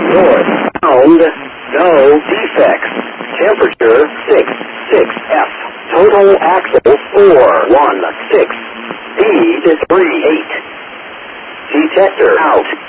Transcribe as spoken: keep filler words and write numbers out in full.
North. Sound. No defects. Temperature six six F. Total axle four one six. Speed three eight. Detector out.